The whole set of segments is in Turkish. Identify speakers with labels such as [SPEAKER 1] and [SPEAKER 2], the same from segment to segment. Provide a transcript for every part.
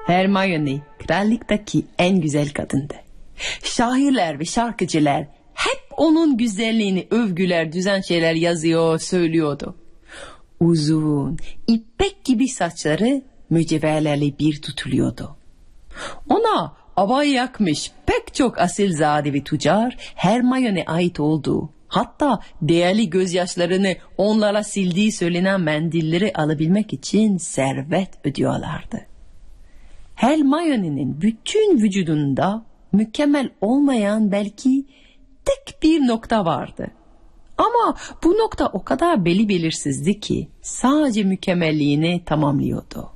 [SPEAKER 1] Hermione krallıktaki en güzel kadındı. Şairler ve şarkıcılar hep onun güzelliğini övgüler, düzen şeyler yazıyor, söylüyordu. Uzun, ipek gibi saçları mücevherlerle bir tutuluyordu. Ona abayı yakmış pek çok asilzade ve tüccar Hermione ait olduğu, hatta değerli gözyaşlarını onlara sildiği söylenen mendilleri alabilmek için servet ödüyorlardı. Hermione'nin bütün vücudunda mükemmel olmayan belki tek bir nokta vardı. Ama bu nokta o kadar belirsizdi ki sadece mükemmelliğini tamamlıyordu.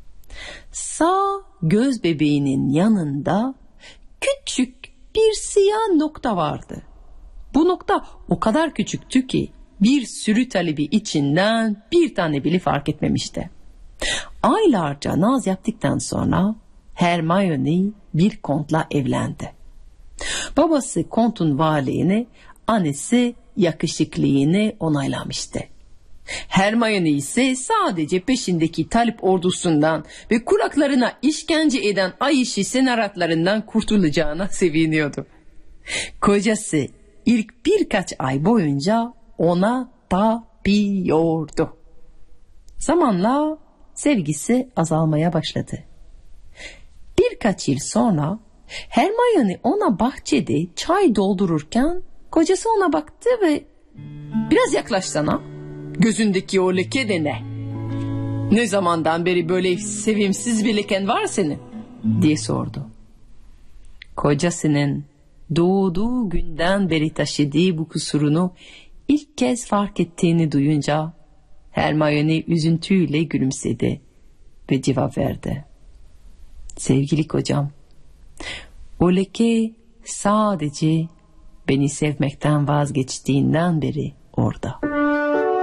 [SPEAKER 1] Sağ göz bebeğinin yanında küçük bir siyah nokta vardı. Bu nokta o kadar küçüktü ki bir sürü talebi içinden bir tane bile fark etmemişti. Aylarca naz yaptıktan sonra Hermione bir kontla evlendi. Babası kontun varlığını, annesi yakışıklılığını onaylamıştı. Hermione ise sadece peşindeki talip ordusundan ve kulaklarına işkence eden ay işi senaratlarından kurtulacağına seviniyordu. Kocası ilk birkaç ay boyunca ona tapıyordu. Zamanla sevgisi azalmaya başladı. Birkaç yıl sonra Hermione ona bahçede çay doldururken kocası ona baktı ve "Biraz yaklaşsana. Gözündeki o leke de ne? Ne zamandan beri böyle sevimsiz bir leken var senin?" diye sordu. Kocasının doğduğu günden beri taşıdığı bu kusurunu ilk kez fark ettiğini duyunca Hermione üzüntüyle gülümsedi ve cevap verdi. "Sevgili kocam, o leke sadece beni sevmekten vazgeçtiğinden beri orada."